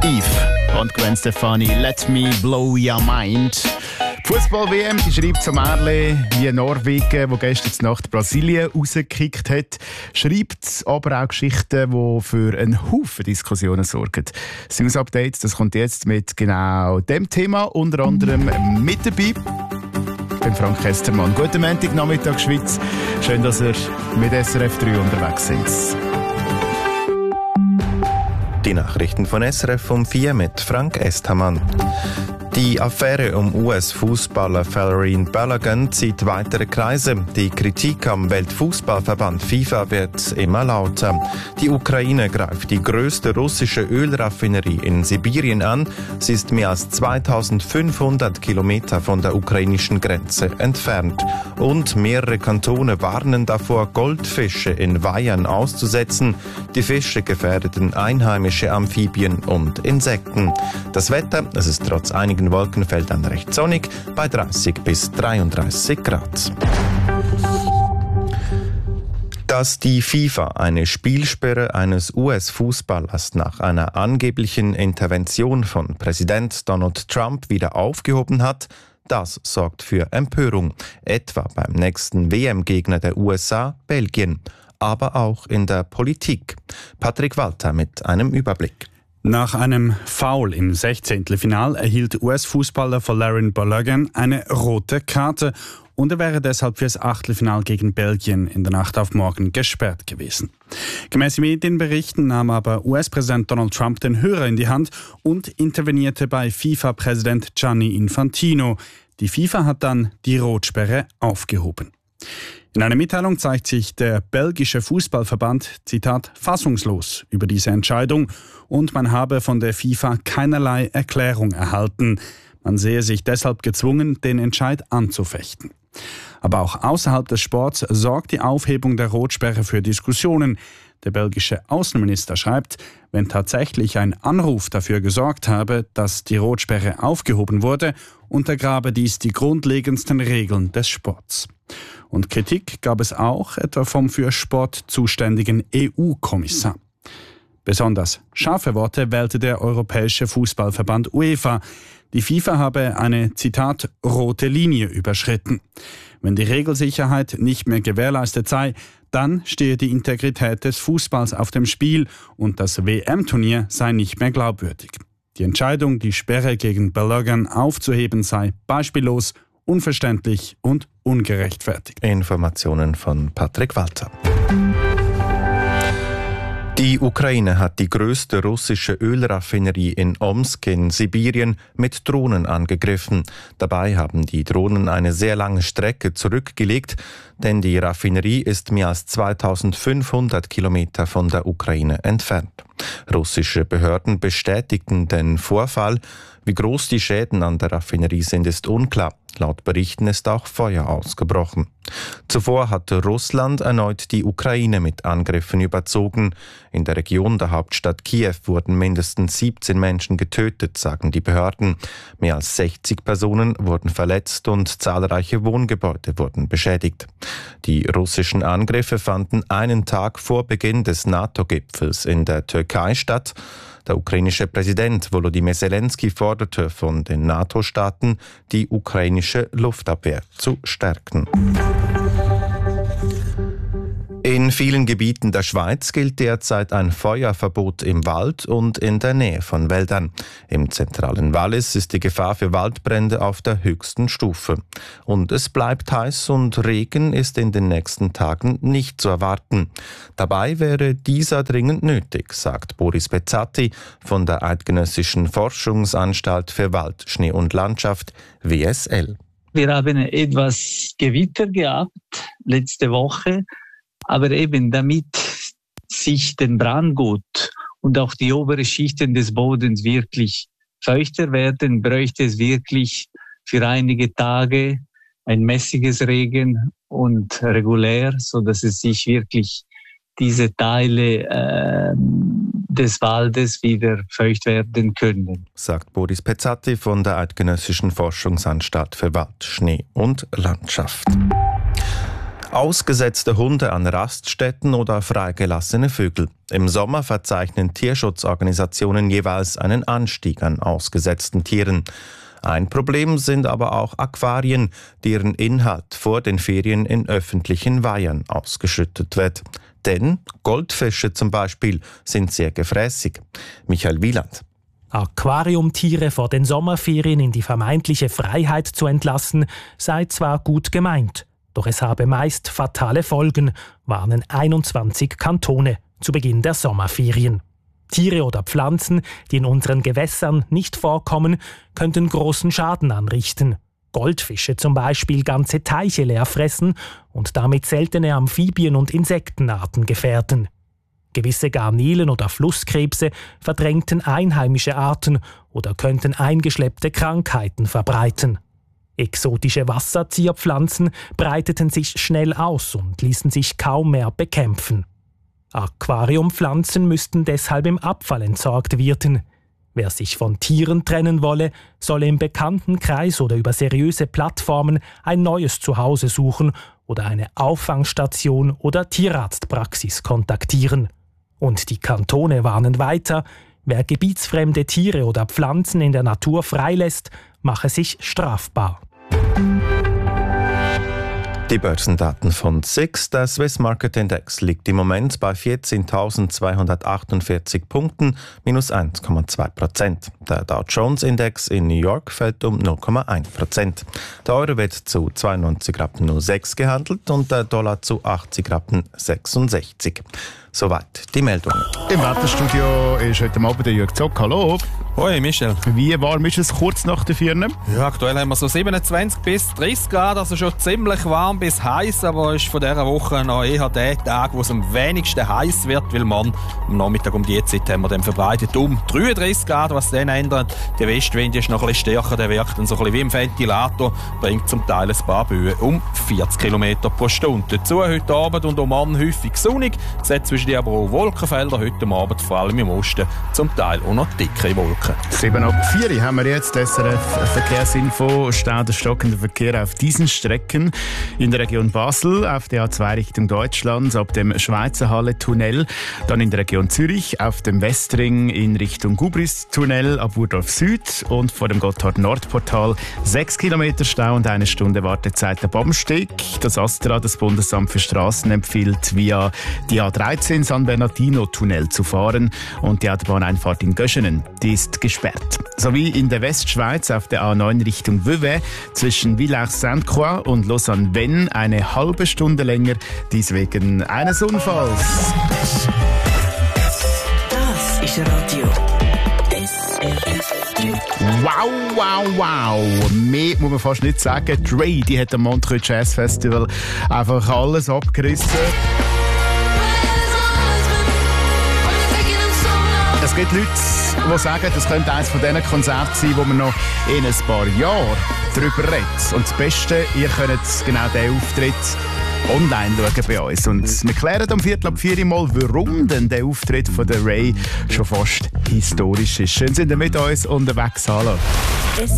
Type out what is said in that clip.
Eve und Gwen Stefani, Let Me Blow Your Mind. Die Fußball-WM schreibt zum Märchen wie Norwegen, wo gestern Nacht Brasilien rausgekickt hat. Schreibt aber auch Geschichten, die für einen Haufen Diskussionen sorgen. Das News-Update, das kommt jetzt mit genau dem Thema, unter anderem mit dabei. Beim Frank Kestermann. Guten Montagnachmittag, Schweiz. Schön, dass ihr mit SRF 3 unterwegs seid. Die Nachrichten von SRF um 4 mit Frank Esthamann. Die Affäre um US-Fußballer Falarin Balogun zieht weitere Kreise. Die Kritik am Weltfußballverband FIFA wird immer lauter. Die Ukraine greift die größte russische Ölraffinerie in Sibirien an. Sie ist mehr als 2500 Kilometer von der ukrainischen Grenze entfernt. Und mehrere Kantone warnen davor, Goldfische in Weihern auszusetzen. Die Fische gefährdeten einheimische Amphibien und Insekten. Das Wetter, es ist trotz einigen Wolkenfeldern recht sonnig, bei 30 bis 33 Grad. Dass die FIFA eine Spielsperre eines US-Fußballers nach einer angeblichen Intervention von Präsident Donald Trump wieder aufgehoben hat, das sorgt für Empörung, etwa beim nächsten WM-Gegner der USA, Belgien, aber auch in der Politik. Patrick Walter mit einem Überblick. Nach einem Foul im 16. Final erhielt US-Fußballer Falarin Balogun eine rote Karte und er wäre deshalb fürs Achtelfinal gegen Belgien in der Nacht auf morgen gesperrt gewesen. Gemäß Medienberichten nahm aber US-Präsident Donald Trump den Hörer in die Hand und intervenierte bei FIFA-Präsident Gianni Infantino. Die FIFA hat dann die Rotsperre aufgehoben. In einer Mitteilung zeigt sich der belgische Fußballverband, Zitat, fassungslos über diese Entscheidung und man habe von der FIFA keinerlei Erklärung erhalten. Man sehe sich deshalb gezwungen, den Entscheid anzufechten. Aber auch außerhalb des Sports sorgt die Aufhebung der Rotsperre für Diskussionen. Der belgische Außenminister schreibt, wenn tatsächlich ein Anruf dafür gesorgt habe, dass die Rotsperre aufgehoben wurde, untergrabe dies die grundlegendsten Regeln des Sports. Und Kritik gab es auch etwa vom für Sport zuständigen EU-Kommissar. Besonders scharfe Worte wählte der Europäische Fußballverband UEFA. Die FIFA habe eine, Zitat, rote Linie überschritten. Wenn die Regelsicherheit nicht mehr gewährleistet sei, dann stehe die Integrität des Fußballs auf dem Spiel und das WM-Turnier sei nicht mehr glaubwürdig. Die Entscheidung, die Sperre gegen Balogun aufzuheben, sei beispiellos, unverständlich und ungerechtfertigt. Informationen von Patrick Walter. Die Ukraine hat die größte russische Ölraffinerie in Omsk in Sibirien mit Drohnen angegriffen. Dabei haben die Drohnen eine sehr lange Strecke zurückgelegt, denn die Raffinerie ist mehr als 2500 Kilometer von der Ukraine entfernt. Russische Behörden bestätigten den Vorfall. Wie groß die Schäden an der Raffinerie sind, ist unklar. Laut Berichten ist auch Feuer ausgebrochen. Zuvor hatte Russland erneut die Ukraine mit Angriffen überzogen. In der Region der Hauptstadt Kiew wurden mindestens 17 Menschen getötet, sagen die Behörden. Mehr als 60 Personen wurden verletzt und zahlreiche Wohngebäude wurden beschädigt. Die russischen Angriffe fanden einen Tag vor Beginn des NATO-Gipfels in der Türkei statt. Der ukrainische Präsident Volodymyr Zelensky forderte von den NATO-Staaten, die ukrainische Luftabwehr zu stärken. In vielen Gebieten der Schweiz gilt derzeit ein Feuerverbot im Wald und in der Nähe von Wäldern. Im zentralen Wallis ist die Gefahr für Waldbrände auf der höchsten Stufe. Und es bleibt heiß und Regen ist in den nächsten Tagen nicht zu erwarten. Dabei wäre dieser dringend nötig, sagt Boris Bezzati von der Eidgenössischen Forschungsanstalt für Wald, Schnee und Landschaft, WSL. Wir haben etwas Gewitter gehabt letzte Woche. Aber eben damit sich den Brandgut und auch die oberen Schichten des Bodens wirklich feuchter werden, bräuchte es wirklich für einige Tage ein mäßiges Regen und regulär, so dass es sich wirklich diese Teile des Waldes wieder feucht werden können. Sagt Boris Pezzati von der Eidgenössischen Forschungsanstalt für Wald, Schnee und Landschaft. Ausgesetzte Hunde an Raststätten oder freigelassene Vögel. Im Sommer verzeichnen Tierschutzorganisationen jeweils einen Anstieg an ausgesetzten Tieren. Ein Problem sind aber auch Aquarien, deren Inhalt vor den Ferien in öffentlichen Weihern ausgeschüttet wird. Denn Goldfische zum Beispiel sind sehr gefräßig. Michael Wieland. Aquariumtiere vor den Sommerferien in die vermeintliche Freiheit zu entlassen, sei zwar gut gemeint, doch es habe meist fatale Folgen, warnen 21 Kantone zu Beginn der Sommerferien. Tiere oder Pflanzen, die in unseren Gewässern nicht vorkommen, könnten großen Schaden anrichten. Goldfische zum Beispiel ganze Teiche leer fressen und damit seltene Amphibien- und Insektenarten gefährden. Gewisse Garnelen oder Flusskrebse verdrängten einheimische Arten oder könnten eingeschleppte Krankheiten verbreiten. Exotische Wasserzieherpflanzen breiteten sich schnell aus und ließen sich kaum mehr bekämpfen. Aquariumpflanzen müssten deshalb im Abfall entsorgt werden. Wer sich von Tieren trennen wolle, solle im Bekanntenkreis oder über seriöse Plattformen ein neues Zuhause suchen oder eine Auffangstation oder Tierarztpraxis kontaktieren. Und die Kantone warnen weiter, wer gebietsfremde Tiere oder Pflanzen in der Natur freilässt, mache sich strafbar. Die Börsendaten von SIX. Der Swiss Market Index liegt im Moment bei 14.248 Punkten, minus 1,2%. Der Dow Jones Index in New York fällt um 0,1%. Der Euro wird zu 92,06 gehandelt und der Dollar zu 80,66. Soweit die Meldung. Im Wetterstudio ist heute Abend der Jürg Zock. Hallo. Hoi Michel. Wie warm ist es kurz nach der 4? Ja, aktuell haben wir so 27 bis 30 Grad, also schon ziemlich warm bis heiß, aber ist von dieser Woche noch eher der Tag, wo es am wenigsten heiß wird, weil am Nachmittag um die Zeit haben wir dann verbreitet um 33 Grad, was dann ändert. Der Westwind ist noch ein bisschen stärker, der wirkt dann so ein bisschen wie im Ventilator, bringt zum Teil ein paar Böen um 40 km pro Stunde. Dazu heute Abend und am Morgen häufig sonnig, es hat zwischen die aber auch Wolkenfelder, heute Abend vor allem im Osten zum Teil auch noch dicke Wolken. 7:04 haben wir jetzt SRF Verkehrsinfo. Staut stockender Verkehr auf diesen Strecken in der Region Basel, auf der A2 Richtung Deutschland, ab dem Schweizerhalle-Tunnel, dann in der Region Zürich, auf dem Westring in Richtung Gubris-Tunnel, ab Wurdorf Süd und vor dem Gotthard-Nord-Portal 6 Kilometer Stau und 1 Stunde Wartezeit ab Amsteg. Das ASTRA, das Bundesamt für Straßen, empfiehlt via die A13 San Bernardino-Tunnel zu fahren und die Autobahneinfahrt in Göschenen, die ist gesperrt. Sowie in der Westschweiz auf der A9 Richtung Vevey zwischen Villars-Sainte-Croix und Lausanne-Vennes eine halbe Stunde länger, dies wegen eines Unfalls. Das ist Radio SRF. Wow, wow, wow. Mehr muss man fast nicht sagen. Dre, die hat am Montreux Jazz Festival einfach alles abgerissen. Es gibt Leute, die sagen, das könnte eines von diesen Konzerten sein, wo man noch in ein paar Jahren darüber redet. Und das Beste, ihr könnt genau diesen Auftritt online schauen bei uns. Und wir klären um 3:45 mal, warum denn der Auftritt von der Ray schon fast historisch ist. Schön sind ihr mit uns unterwegs. Hallo.